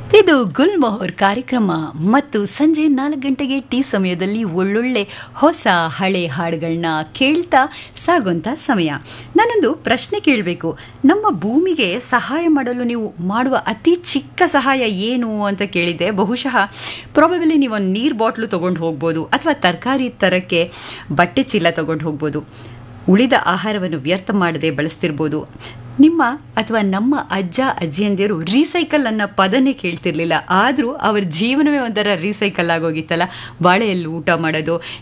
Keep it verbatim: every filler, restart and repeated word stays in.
ಇದು ಗುಲ್ಮೊಹರ್ ಕಾರ್ಯಕ್ರಮ ಮತ್ತು ಸಂಜೆ ನಾಲ್ಕು ಗಂಟೆಗೆ ಟೀ ಸಮಯದಲ್ಲಿ ಒಳ್ಳೊಳ್ಳೆ ಹೊಸ ಹಳೆ ಹಾಡುಗಳನ್ನ ಕೇಳ್ತಾ ಸಾಗುವಂಥ ಸಮಯ. ನಾನೊಂದು ಪ್ರಶ್ನೆ ಕೇಳಬೇಕು. ನಮ್ಮ ಭೂಮಿಗೆ ಸಹಾಯ ಮಾಡಲು ನೀವು ಮಾಡುವ ಅತಿ ಚಿಕ್ಕ ಸಹಾಯ ಏನು ಅಂತ ಕೇಳಿದ್ದೆ. ಬಹುಶಃ ಪ್ರಾಬಬಲಿ ನೀವು ಒಂದು ನೀರು ಬಾಟ್ಲು ತೊಗೊಂಡು ಹೋಗ್ಬೋದು, ಅಥವಾ ತರಕಾರಿ ತರಕ್ಕೆ ಬಟ್ಟೆ ಚೀಲ ತೊಗೊಂಡು ಹೋಗ್ಬೋದು. ಉಳಿದ ಆಹಾರವನ್ನು ವ್ಯರ್ಥ ಮಾಡದೆ ಬಳಸ್ತಿರ್ಬೋದು. ನಿಮ್ಮ ಅಥವಾ ನಮ್ಮ ಅಜ್ಜ ಅಜ್ಜಿಯಂದಿರು ರೀಸೈಕಲ್ ಅನ್ನೋ ಪದನೇ ಕೇಳ್ತಿರ್ಲಿಲ್ಲ, ಆದರೂ ಅವ್ರ ಜೀವನವೇ ಒಂಥರ ರೀಸೈಕಲ್ ಆಗೋಗಿತ್ತಲ್ಲ. ಬಾಳೆಯಲ್ಲಿ ಊಟ ಮಾಡೋದು,